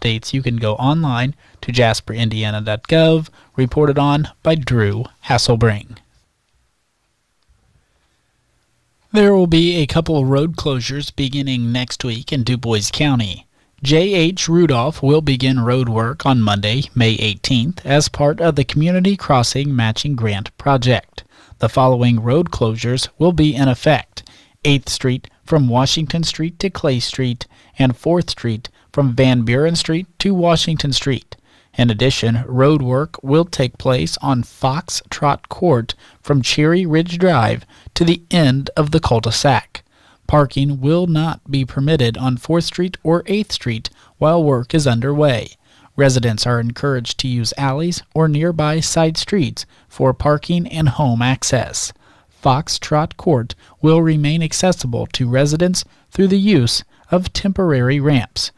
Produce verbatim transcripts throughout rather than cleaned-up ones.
updates, you can go online to jasper indiana dot gov, reported on by Drew Hasselbring. There will be a couple of road closures beginning next week in DuBois County. J H. Rudolph will begin road work on Monday, May eighteenth, as part of the Community Crossing Matching Grant Project. The following road closures will be in effect: eighth Street from Washington Street to Clay Street, and fourth Street from Van Buren Street to Washington Street. In addition, road work will take place on Fox Trot Court from Cherry Ridge Drive to the end of the cul-de-sac. Parking will not be permitted on fourth Street or eighth Street while work is underway. Residents are encouraged to use alleys or nearby side streets for parking and home access. Fox Trot Court will remain accessible to residents through the use of temporary ramps.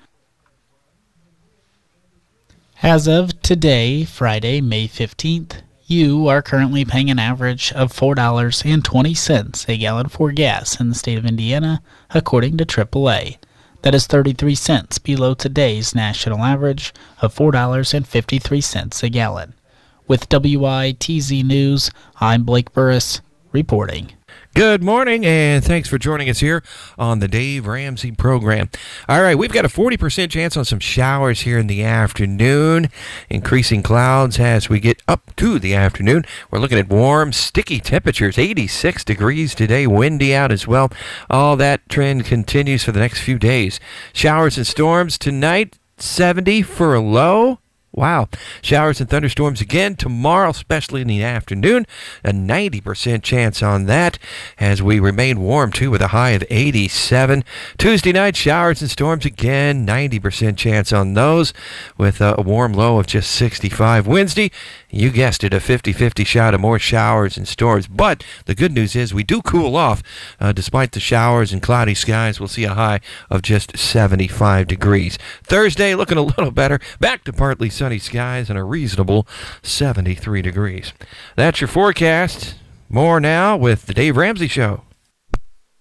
As of today, Friday, May fifteenth, you are currently paying an average of four dollars and twenty cents a gallon for gas in the state of Indiana, according to triple A. That is thirty-three cents below today's national average of four dollars and fifty-three cents a gallon. With W I T Z News, I'm Blake Burris, reporting. Good morning, and thanks for joining us here on the Dave Ramsey program. All right, we've got a forty percent chance on some showers here in the afternoon. Increasing clouds as we get up to the afternoon. We're looking at warm, sticky temperatures, eighty-six degrees today, windy out as well. All that trend continues for the next few days. Showers and storms tonight, seventy for a low. Wow. Showers and thunderstorms again tomorrow, especially in the afternoon. A ninety percent chance on that as we remain warm, too, with a high of eighty-seven. Tuesday night, showers and storms again, ninety percent chance on those with a warm low of just sixty-five. Wednesday, you guessed it, a fifty-fifty shot of more showers and storms. But the good news is we do cool off. Uh, despite the showers and cloudy skies, we'll see a high of just seventy-five degrees. Thursday, looking a little better. Back to partly sunny. Sunny skies and a reasonable seventy-three degrees. That's your forecast. More now with the Dave Ramsey Show.